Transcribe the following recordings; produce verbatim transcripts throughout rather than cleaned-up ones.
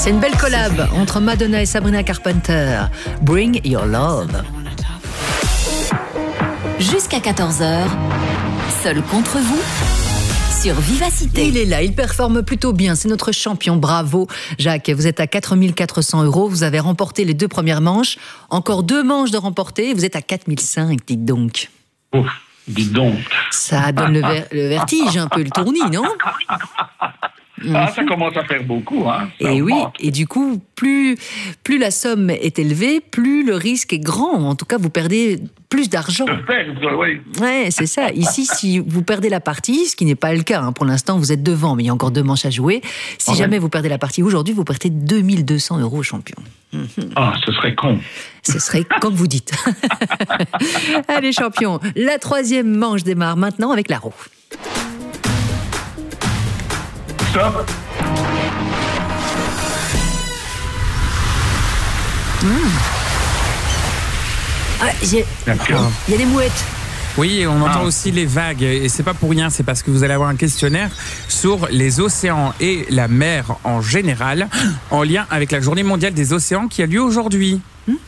C'est une belle collab entre Madonna et Sabrina Carpenter. Bring Your Love. Jusqu'à quatorze heures, seul contre vous, sur Vivacité. Il est là, il performe plutôt bien, c'est notre champion, bravo Jacques. Vous êtes à quatre mille quatre cents euros, vous avez remporté les deux premières manches, encore deux manches de remporter, vous êtes à quatre mille cinq, dites donc. Ouf, dites donc. Ça donne le, ver- le vertige un peu, le tournis, non? Ah, ça commence à faire beaucoup, hein. Ça Et oui, augmente. et du coup, plus, plus la somme est élevée, plus le risque est grand. En tout cas, vous perdez plus d'argent. De perdre, oui. Ouais, c'est ça. Ici, si vous perdez la partie, ce qui n'est pas le cas, hein, pour l'instant, vous êtes devant, mais il y a encore deux manches à jouer. Si Ouais. jamais vous perdez la partie aujourd'hui, vous perdez deux mille deux cents euros, champion. Ah, ce serait con. Ce serait comme vous dites. Allez, champion, la troisième manche démarre maintenant avec la roue. Stop. Ah, j'ai- D'accord. il y a des mouettes. Oui, et on entend Ah. aussi les vagues. Et c'est pas pour rien, c'est parce que vous allez avoir un questionnaire sur les océans et la mer en général, en lien avec la journée mondiale des océans qui a lieu aujourd'hui.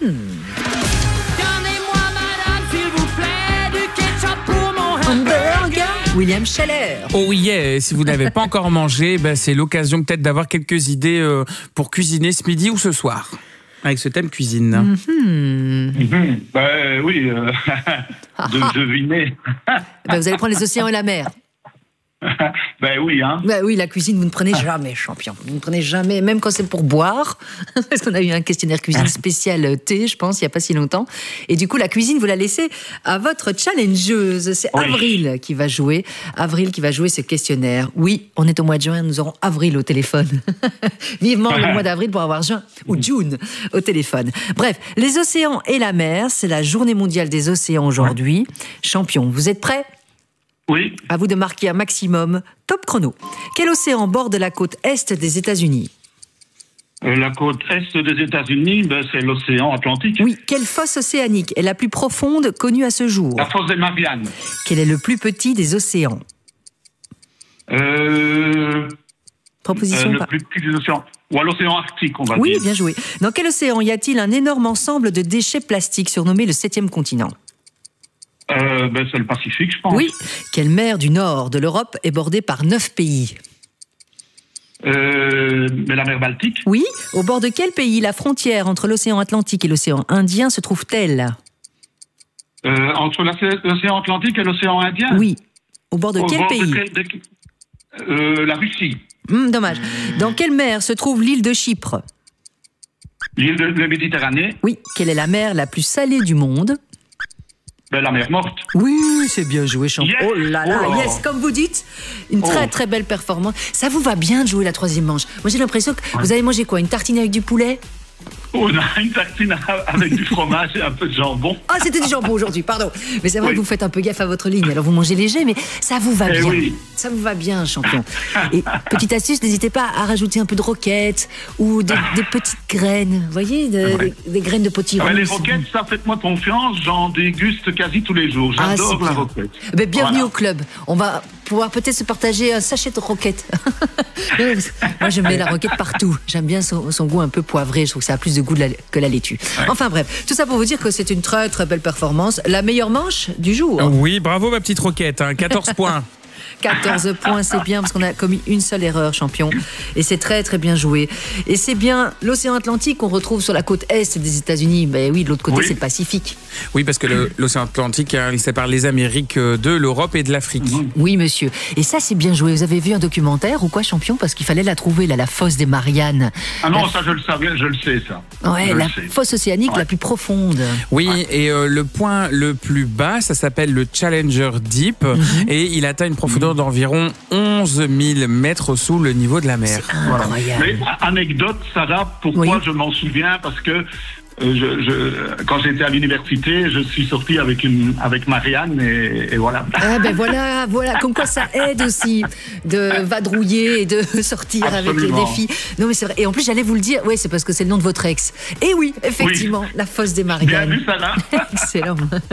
William Scheller. Oh yeah, et si vous n'avez pas encore mangé, ben c'est l'occasion peut-être d'avoir quelques idées euh, pour cuisiner ce midi ou ce soir. Avec ce thème cuisine. Mhm. Ben oui, euh, de deviner. Ben, vous allez prendre les océans et la mer. Ben oui, hein. Bah oui, la cuisine, vous ne prenez jamais, champion. Vous ne prenez jamais, même quand c'est pour boire. Parce qu'on a eu un questionnaire cuisine spécial thé, je pense, il n'y a pas si longtemps. Et du coup, la cuisine, vous la laissez à votre challengeuse. C'est Oui. Avril qui va jouer. Avril qui va jouer ce questionnaire. Oui, on est au mois de juin, nous aurons Avril au téléphone. Vivement le mois d'avril pour avoir juin ou June au téléphone. Bref, les océans et la mer, c'est la journée mondiale des océans aujourd'hui. Champion, vous êtes prêts ? Oui. À vous de marquer un maximum. Top chrono. Quel océan borde la côte est des États-Unis? Euh, la côte est des États-Unis, ben, c'est l'océan Atlantique. Oui. Quelle fosse océanique est la plus profonde connue à ce jour? La fosse des Mariannes. Quel est le plus petit des océans? Euh, Proposition euh, le pas. plus petit des océans. Ou à l'océan Arctique, on va Oui, dire. bien joué. Dans quel océan y a-t-il un énorme ensemble de déchets plastiques surnommé le septième continent? Euh, ben, c'est le Pacifique, je pense. Oui. Quelle mer du nord de l'Europe est bordée par neuf pays? Euh, mais la mer Baltique. Oui. Au bord de quel pays la frontière entre l'océan Atlantique et l'océan Indien se trouve-t-elle? Euh, entre l'océ- l'océan Atlantique et l'océan Indien. Oui. Au bord de Au quel bord de pays? quel- de- euh, la Russie. Hum, dommage. Dans quelle mer se trouve l'île de Chypre? L'île de la Méditerranée. Oui. Quelle est la mer la plus salée du monde? Ben, la mer Morte. Oui, c'est bien joué, champion. Yes. Oh là là, Oh. yes, comme vous dites, une très Oh. très belle performance. Ça vous va bien de jouer la troisième manche. Moi j'ai l'impression que vous avez mangé quoi? Une tartine avec du poulet? On a une tartine avec du fromage et un peu de jambon. Ah, c'était du jambon aujourd'hui, pardon. Mais c'est vrai Oui. que vous faites un peu gaffe à votre ligne. Alors vous mangez léger, mais ça vous va Eh bien. oui. Ça vous va bien, champion. Et petite astuce, n'hésitez pas à rajouter un peu de roquettes ou de- des petites graines. Vous voyez, de- Ouais. des, des graines de potiron. Ah ben, les c'est roquettes, ça, faites-moi confiance, j'en déguste quasi tous les jours. Ah, J'adore c'est la bien. roquette. Ben, bienvenue Voilà. au club. On va pouvoir peut-être se partager un sachet de roquette. Moi, je mets la roquette partout. J'aime bien son, son goût un peu poivré. Je trouve que ça a plus de goût de la- que la laitue. Enfin bref, tout ça pour vous dire que c'est une très très belle performance. La meilleure manche du jour. Oui, bravo ma petite roquette, hein, quatorze points. quatorze points, c'est bien parce qu'on a commis une seule erreur, champion. Et c'est très très bien joué. Et c'est bien l'océan Atlantique qu'on retrouve sur la côte est des États-Unis. Ben oui, de l'autre côté, Oui. c'est le Pacifique. Oui, parce que le- l'océan Atlantique, hein, il sépare les Amériques de l'Europe et de l'Afrique. Oui, monsieur. Et ça, c'est bien joué. Vous avez vu un documentaire ou quoi, champion? Parce qu'il fallait la trouver, là, la fosse des Mariannes. Ah non, La- ça je le savais, je le sais, ça. Ouais, je la le sais. fosse océanique Ouais. la plus profonde. Oui, et euh, le point le plus bas, ça s'appelle le Challenger Deep, et il atteint une profondeur d'environ onze mille mètres sous le niveau de la mer. Incroyable. Mais a- anecdote, Sarah, pourquoi Oui. je m'en souviens? Parce que je, je, quand j'étais à l'université, je suis sorti avec une, avec Marianne et, et voilà. Ah ben voilà, voilà, comme quoi ça aide aussi de vadrouiller et de sortir Absolument. avec les défis. Non mais c'est vrai. Et en plus j'allais vous le dire, oui c'est parce que c'est le nom de votre ex. Et oui, effectivement, Oui. la fosse des Bien Mariannes. vu, ça là. Excellent.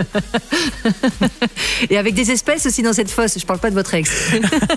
Et avec des espèces aussi dans cette fosse. Je parle pas de votre ex.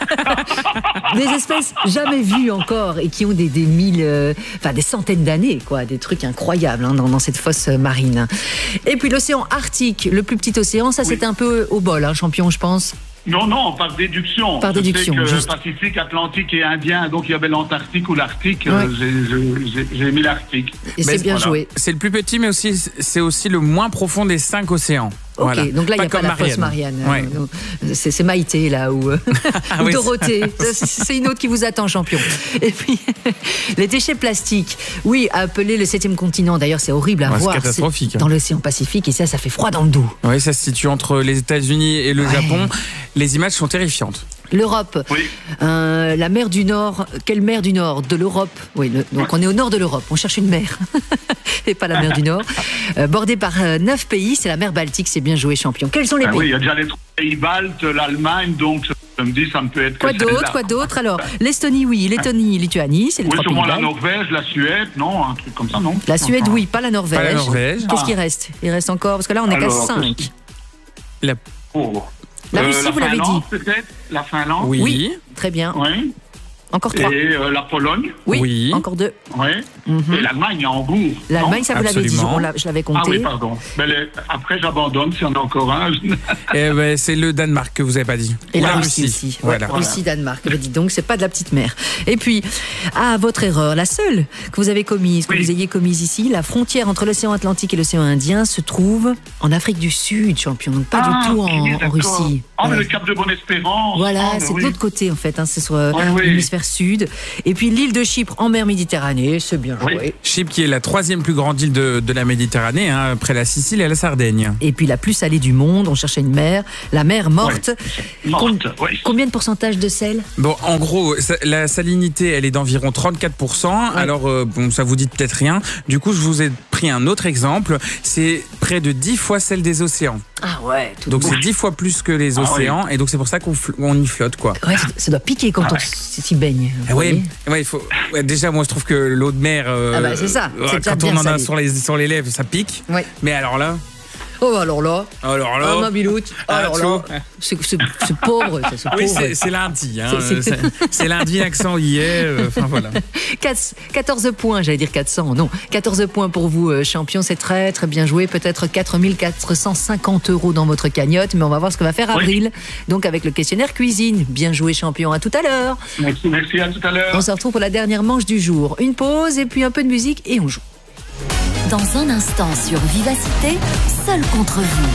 Des espèces jamais vues encore et qui ont des, des mille, euh, enfin des centaines d'années, quoi. Des trucs incroyables hein, dans, dans cette fosse marine. Et puis l'océan Arctique, le plus petit océan, ça Oui. c'est un peu au bol, hein, champion, je pense. Non, non, par déduction. Par déduction, Je sais que juste. Pacifique, Atlantique et Indien, donc il y avait l'Antarctique ou l'Arctique. Ouais. euh, j'ai- j'ai- J'ai mis l'Arctique. Et Mais c'est bien voilà. joué. C'est le plus petit, mais aussi c'est aussi le moins profond des cinq océans. Ok, Voilà. donc là, il n'y a pas comme la fosse Marianne. Ouais. Euh, non. C'est c'est Maïté, là, ou, euh, Ah ou oui, Dorothée. C'est- C'est une autre qui vous attend, champion. Et puis, les déchets plastiques. Oui, appelé le septième continent. D'ailleurs, c'est horrible à Ouais, c'est voir. catastrophique, hein. Dans l'océan Pacifique, et ça, ça fait froid dans le dos. Oui, ça se situe entre les États-Unis et le Ouais. Japon. Les images sont terrifiantes. L'Europe, Oui. euh, la mer du Nord. Quelle mer du Nord? De l'Europe. Oui, le- donc on est au nord de l'Europe. On cherche une mer. Et pas la mer du Nord. Euh, bordée par euh, neuf pays, c'est la mer Baltique. C'est bien joué, champion. Quels sont les Ah pays? oui, il y a déjà les trois pays baltes, l'Allemagne, donc je me dis ça me peut être. que Quoi d'autre? celle-là. Quoi d'autre? Alors, l'Estonie, oui. Lettonie, Lituanie, c'est les Oui, trois pays sûrement la baltes. Norvège, la Suède, non, un truc comme ça, non. La Suède, oui, pas la Norvège. Pas la Norvège. Qu'est-ce Ah. qui reste? Il reste encore, parce que là, on est qu'à Alors, cinq. La- Oh. La Russie, la vous l'avez Finlande, dit. peut-être. La Finlande. Oui. Oui. Très bien. Oui. Encore trois. Et euh, la Pologne. Oui. Oui. Encore deux. Oui. Mhm. Et l'Allemagne en Hambourg. L'Allemagne, ça vous l'avez dit. Absolument. On l'a- je l'avais Ah compté. oui, pardon. Mais les- après, j'abandonne s'il y en a encore un. Eh ben, c'est le Danemark que vous avez pas dit. Et Ou la Russie aussi. Ouais, Voilà. Russie, Danemark. Mais dites donc, c'est pas de la petite mer. Et puis, ah, votre erreur, la seule que vous avez commise, que Oui. vous ayez commise ici, la frontière entre l'océan Atlantique et l'océan Indien se trouve en Afrique du Sud, champion. Donc pas Ah, du tout ok, en, en d'accord. Russie. Ah, mais Ouais. le Cap de Bonne-Espérance. Voilà, Ah, mais c'est de oui. l'autre côté en fait, hein, c'est sur euh, Ouais, oui. l'hémisphère sud. Et puis l'île de Chypre en mer Méditerranée, c'est bien joué. Oui. Chypre qui est la troisième plus grande île de, de la Méditerranée, hein, après la Sicile et la Sardaigne. Et puis la plus salée du monde, on cherchait une mer, la mer morte. Morte, Com- oui. Combien de pourcentage de sel? Bon, en gros, ça- la salinité, elle est d'environ trente-quatre pour cent. Alors, euh, bon, ça vous dit peut-être rien. Du coup, je vous ai pris un autre exemple. C'est près de dix fois celle des océans. Ah ouais, tout Donc, bon. c'est dix fois plus que les Ah océans. Et donc, c'est pour ça qu'on fl- on y flotte, quoi. Ouais, ça, ça doit piquer quand Ah on ouais. s'y baigne. vous Ah ouais, voyez. ouais, il faut. ouais, déjà, moi, je trouve que l'eau de mer, euh, Ah bah, c'est ça, c'est ouais, déjà quand bien on en a salé. sur les, sur les lèvres, ça pique. Ouais. Mais alors là, Oh alors là, alors là. oh ma biloute, Ah, alors tu là, vois. c'est c'est- c'est pauvre, ça, c'est Oui, pauvre. c'est c'est lundi. Hein. C'est- c'est- C'est c'est lundi, l'accent y est. euh, Enfin, voilà. Quatre- quatorze points, j'allais dire quatre cents, non. quatorze points pour vous, euh, champion, c'est très très bien joué. Peut-être quatre mille quatre cent cinquante euros dans votre cagnotte, mais on va voir ce que va faire Oui. Avril. Donc avec le questionnaire cuisine. Bien joué, champion, à tout à l'heure. Merci, merci, à tout à l'heure. On se retrouve pour la dernière manche du jour. Une pause et puis un peu de musique et on joue. Dans un instant sur Vivacité, seul contre vous.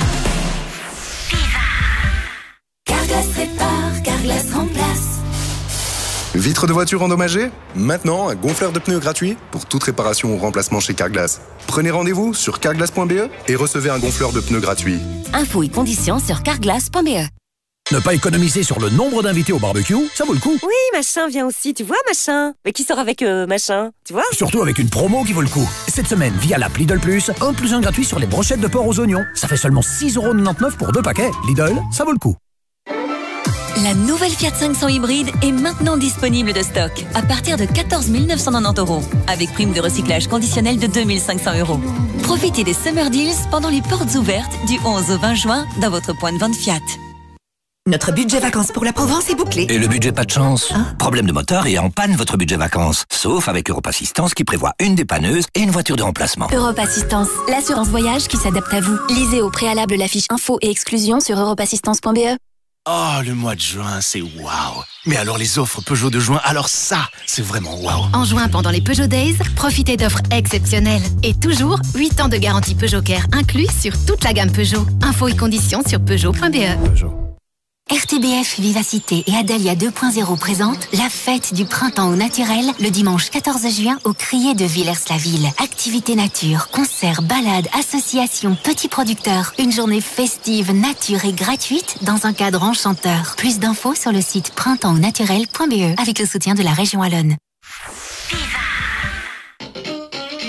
Carglass répare, Carglass remplace. Vitre de voiture endommagée? Maintenant, un gonfleur de pneus gratuit pour toute réparation ou remplacement chez Carglass. Prenez rendez-vous sur carglass point b e et recevez un gonfleur de pneus gratuit. Infos et conditions sur carglass point b e. Ne pas économiser sur le nombre d'invités au barbecue, ça vaut le coup. Oui, machin vient aussi, tu vois, machin. Mais qui sort avec euh, machin, tu vois? Surtout avec une promo qui vaut le coup. Cette semaine, via l'app Lidl Plus, un plus un gratuit sur les brochettes de porc aux oignons. Ça fait seulement six euros quatre-vingt-dix-neuf pour deux paquets. Lidl, ça vaut le coup. La nouvelle Fiat cinq cents hybride est maintenant disponible de stock à partir de quatorze mille neuf cent quatre-vingt-dix euros avec prime de recyclage conditionnelle de deux mille cinq cents euros. Profitez des Summer Deals pendant les portes ouvertes du onze au vingt juin dans votre point de vente Fiat. Notre budget vacances pour la Provence est bouclé. Et le budget pas de chance. Problème de moteur et en panne votre budget vacances. Sauf avec Europe Assistance qui prévoit une dépanneuse et une voiture de remplacement. Europe Assistance, l'assurance voyage qui s'adapte à vous. Lisez au préalable la fiche info et exclusion sur europe assistance point b e. Oh, le mois de juin, c'est waouh. Mais alors les offres Peugeot de juin, alors ça, c'est vraiment waouh. En juin, pendant les Peugeot Days, profitez d'offres exceptionnelles. Et toujours, huit ans de garantie Peugeot Care inclus sur toute la gamme Peugeot. Infos et conditions sur peugeot point b e. Peugeot. R T B F Vivacité et Adalia deux point zéro présentent la fête du printemps au naturel le dimanche quatorze juin au Crier de Villers-la-Ville. Activités nature, concerts, balades, associations, petits producteurs. Une journée festive, nature et gratuite dans un cadre enchanteur. Plus d'infos sur le site printemps au naturel point b e avec le soutien de la région Wallonne.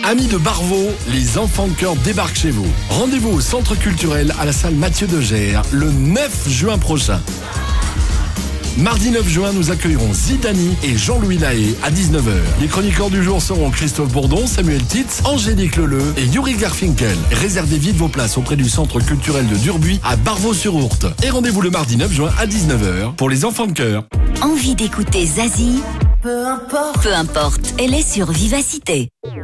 Amis de Barvaux, les enfants de cœur débarquent chez vous. Rendez-vous au Centre culturel à la salle Mathieu de Gers le neuf juin prochain. Mardi neuf juin, nous accueillerons Zidani et Jean-Louis Lahaye à dix-neuf heures. Les chroniqueurs du jour seront Christophe Bourdon, Samuel Titz, Angélique Leleu et Yuri Garfinkel. Réservez vite vos places auprès du Centre culturel de Durbuy à Barvaux-sur-Ourthe. Et rendez-vous le mardi neuf juin à dix-neuf heures pour les enfants de cœur. Envie d'écouter Zazie? Peu importe. Peu importe, elle est sur Vivacité.